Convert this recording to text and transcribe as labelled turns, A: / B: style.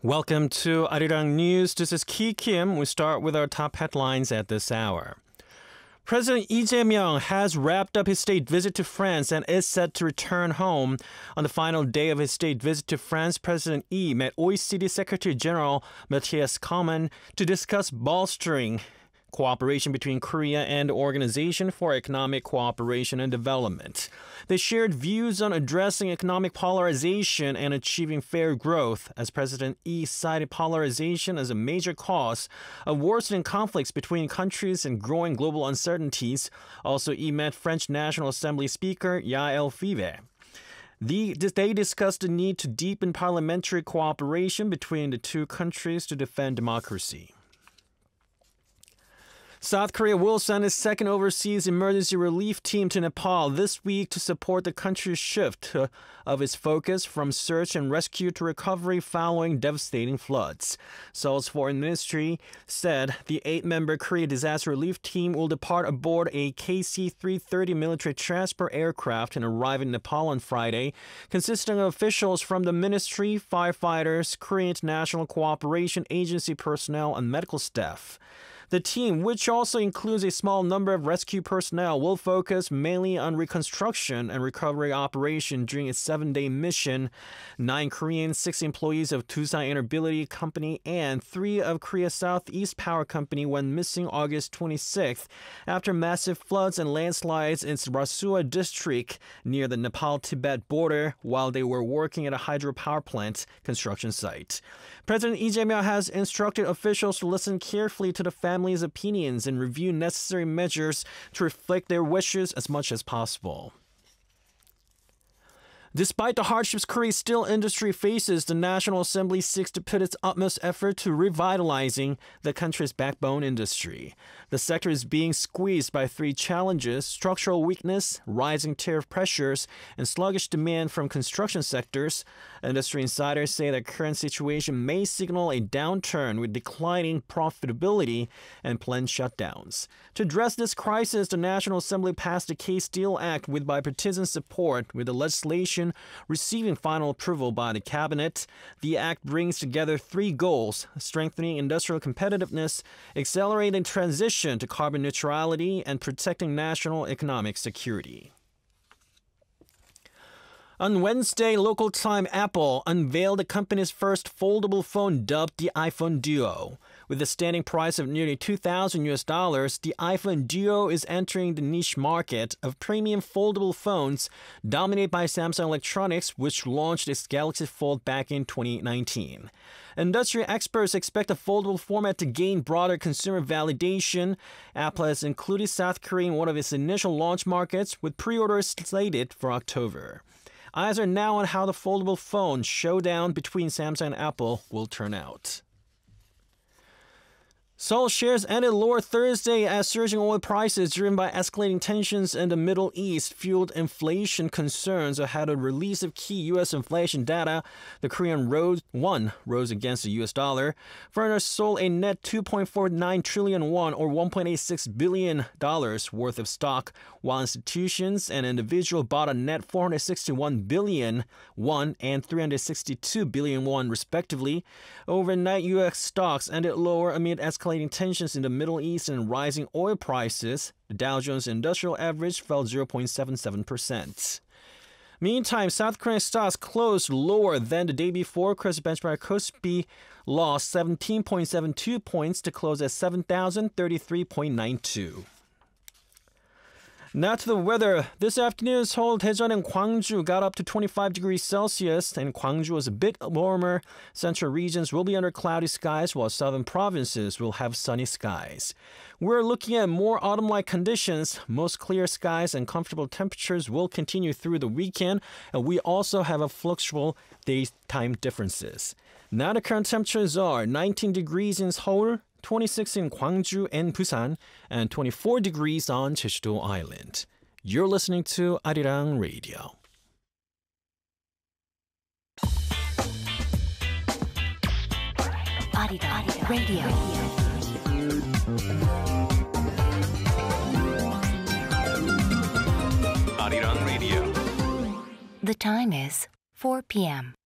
A: Welcome to Arirang News. This is Ki Kim. We start with our top headlines at this hour. President Lee Jae-myung has wrapped up his state visit to France and is set to return home. On the final day of his state visit to France, President Lee met OECD Secretary General Matthias Kalman to discuss bolstering cooperation between Korea and the Organization for Economic Cooperation and Development. They shared views on addressing economic polarization and achieving fair growth, as President Lee cited polarization as a major cause of worsening conflicts between countries and growing global uncertainties. Also, Lee met French National Assembly Speaker Yael Five. They discussed the need to deepen parliamentary cooperation between the two countries to defend democracy. South Korea will send its second overseas emergency relief team to Nepal this week to support the country's shift of its focus from search and rescue to recovery following devastating floods. Seoul's foreign ministry said the 8-member Korea disaster relief team will depart aboard a KC-330 military transport aircraft and arrive in Nepal on Friday, consisting of officials from the ministry, firefighters, Korean International Cooperation Agency personnel, and medical staff. The team, which also includes a small number of rescue personnel, will focus mainly on reconstruction and recovery operation during its 7-day mission. 9 Koreans, 6 employees of Tusan Interbility Company, and 3 of Korea Southeast Power Company went missing August 26th after massive floods and landslides in Rasua district near the Nepal-Tibet border while they were working at a hydropower plant construction site. President Lee Jae-myung has instructed officials to listen carefully to the family's opinions and review necessary measures to reflect their wishes as much as possible. Despite the hardships Korea's steel industry faces, the National Assembly seeks to put its utmost effort to revitalizing the country's backbone industry. The sector is being squeezed by 3 challenges: structural weakness, rising tariff pressures, and sluggish demand from construction sectors. Industry insiders say the current situation may signal a downturn with declining profitability and planned shutdowns. To address this crisis, the National Assembly passed the K-Steel Act with bipartisan support, with the legislation receiving final approval by the cabinet. The act brings together 3 goals: strengthening industrial competitiveness, accelerating transition to carbon neutrality, and protecting national economic security. On Wednesday, local time, Apple unveiled the company's first foldable phone dubbed the iPhone Duo. With a standing price of nearly $2,000, the iPhone Duo is entering the niche market of premium foldable phones dominated by Samsung Electronics, which launched its Galaxy Fold back in 2019. Industry experts expect the foldable format to gain broader consumer validation. Apple has included South Korea in one of its initial launch markets, with pre-orders slated for October. Eyes are now on how the foldable phone showdown between Samsung and Apple will turn out. Seoul shares ended lower Thursday as surging oil prices driven by escalating tensions in the Middle East fueled inflation concerns ahead of the release of key U.S. inflation data. The Korean won rose against the U.S. dollar. Foreigners sold a net 2.49 trillion won or $1.86 billion worth of stock, while institutions and individuals bought a net 461 billion won and 362 billion won respectively. Overnight, U.S. stocks ended lower amid escalating tensions in the Middle East and rising oil prices. The Dow Jones Industrial Average fell 0.77%. Meantime, South Korean stocks closed lower than the day before. Credit benchmark Kospi lost 17.72 points to close at 7,033.92. Now to the weather. This afternoon, Seoul, Daejeon, and Gwangju got up to 25 degrees Celsius, and Gwangju was a bit warmer. Central regions will be under cloudy skies, while southern provinces will have sunny skies. We're looking at more autumn-like conditions. Most clear skies and comfortable temperatures will continue through the weekend, and we also have a fluctual daytime differences. Now the current temperatures are 19 degrees in Seoul, 26 in Gwangju and Busan, and 24 degrees on Jeju-do Island. You're listening to Arirang Radio.
B: Arirang Radio.
C: Arirang Radio.
B: The time is 4 p.m.